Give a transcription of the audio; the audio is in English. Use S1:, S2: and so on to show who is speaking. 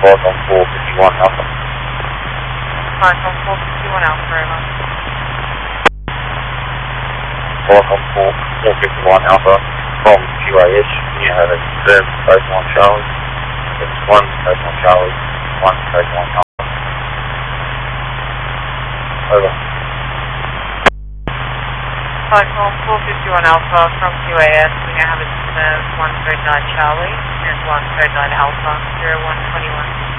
S1: Falcon 451 Alpha.
S2: Falcon 451 Alpha, over.
S1: Falcon 451 Alpha from QAS. You have a confirmed Station 1 Charlie. It's 1 Station 1 Charlie, 1 Station 1 Alpha. Over.
S2: Falcon 451 Alpha from QAS. We now have a confirmed 139 Charlie and 139 Alpha, 0121.